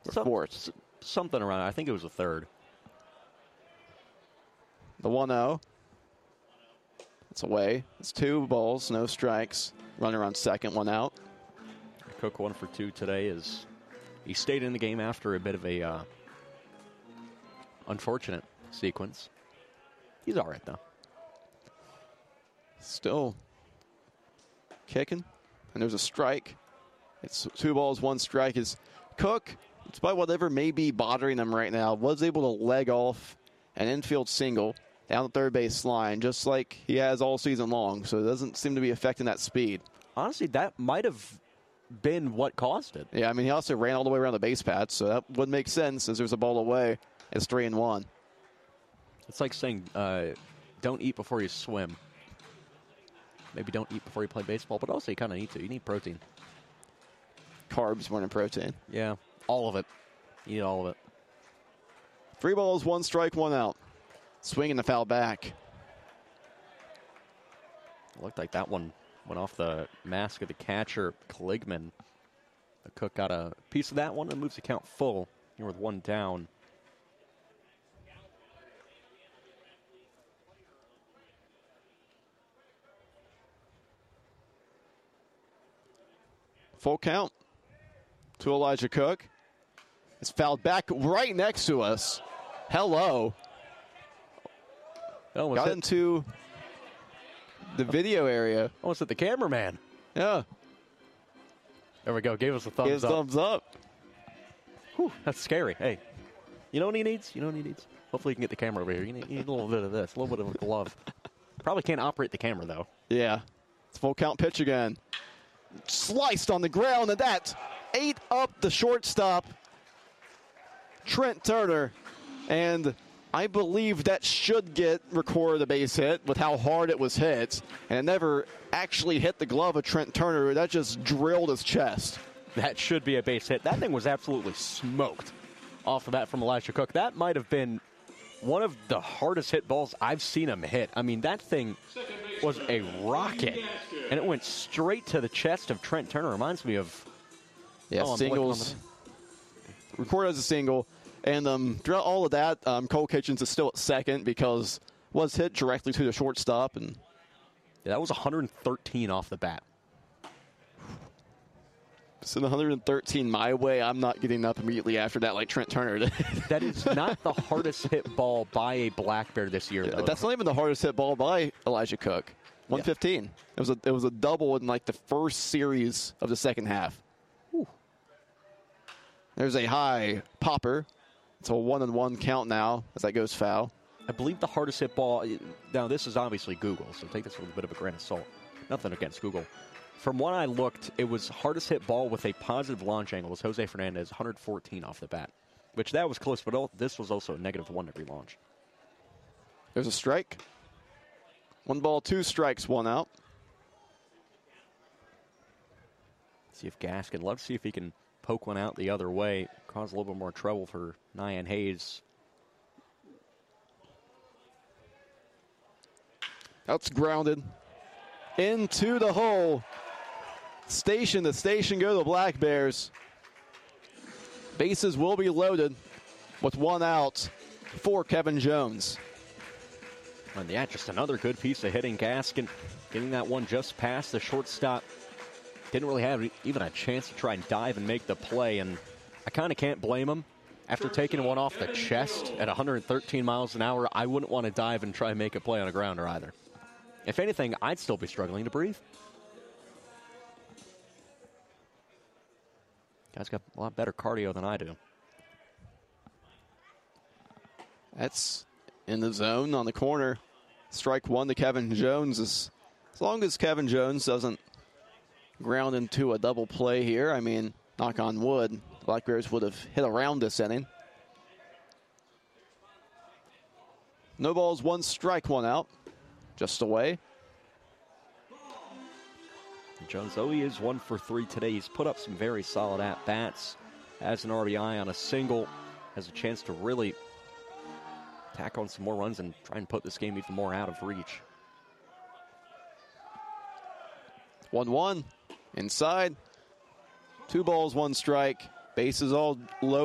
Fourth. Something around. I think it was a third. The 1-0. It's away. It's 2 balls, no strikes. Runner on second, 1 out. Cook 1 for 2 today. He stayed in the game after a bit of a unfortunate sequence. He's all right, though. Still kicking. And there's a strike. It's 2 balls, 1 strike. Is Cook, despite whatever may be bothering him right now, was able to leg off an infield single down the third base line, just like he has all season long. So it doesn't seem to be affecting that speed. Honestly, that might have been what caused it. Yeah, I mean, he also ran all the way around the base path, so that would make sense as there's a ball away. It's 3-1. It's like saying, don't eat before you swim. Maybe don't eat before you play baseball, but also you kind of need to. You need protein. Carbs more than protein. Yeah, all of it. You need all of it. 3 balls, 1 strike, 1 out. Swinging the foul back. It looked like that one went off the mask of the catcher, Kligman. The Cook got a piece of that one and moves the count full. Here with 1 down. Full count to Elijah Cook. It's fouled back right next to us. Hello. Got into the video area. Almost at the cameraman. Yeah. There we go. Gave us a thumbs up. Give us thumbs up. Whew, that's scary. Hey, you know what he needs? Hopefully you can get the camera over here. You need a little bit of this, a little bit of a glove. Probably can't operate the camera, though. Yeah. It's full count pitch again. Sliced on the ground, and that ate up the shortstop, Trent Turner. And I believe that should get recorded a base hit with how hard it was hit. And it never actually hit the glove of Trent Turner. That just drilled his chest. That should be a base hit. That thing was absolutely smoked off the bat from Elijah Cook. That might have been one of the hardest hit balls I've seen him hit. I mean, that thing was a rocket, and it went straight to the chest of Trent Turner. Reminds me of singles. Recorded as a single. And throughout all of that, Cole Kitchens is still at second because was hit directly to the shortstop. And that was 113 off the bat. So 113 my way. I'm not getting up immediately after that like Trent Turner did. That is not the hardest hit ball by a Black Bear this year, though. That's not even the hardest hit ball by Elijah Cook. 115. Yeah. It was a double in like the first series of the second half. Whew. There's a high popper. It's a 1-1 count now as that goes foul. I believe the hardest hit ball, now this is obviously Google, so take this with a bit of a grain of salt. Nothing against Google. From when I looked, it was hardest hit ball with a positive launch angle was Jose Fernandez, 114 off the bat, which that was close, but this was also a -1 degree launch. There's a strike. 1 ball, 2 strikes, 1 out. See if Gaskin, love to see if he can poke one out the other way, cause a little bit more trouble for Nyan Hayes. That's grounded into the hole. Station to station go the Black Bears. Bases will be loaded with 1 out for Kevin Jones. And yeah, just another good piece of hitting. Gaskin getting that one just past the shortstop. Didn't really have even a chance to try and dive and make the play, and I kind of can't blame him. After taking one off the chest at 113 miles an hour, I wouldn't want to dive and try and make a play on a grounder either. If anything, I'd still be struggling to breathe. Guy's got a lot better cardio than I do. That's in the zone on the corner. Strike 1 to Kevin Jones. As long as Kevin Jones doesn't ground into a double play here, I mean, knock on wood, the Black Bears would have hit around this inning. No balls, 1 strike, 1 out. Just away. Jones, though he is 1 for 3 today, he's put up some very solid at-bats. Has an RBI on a single. Has a chance to really tack on some more runs and try and put this game even more out of reach. 1-1. Inside. 2 balls, 1 strike. Bases all low.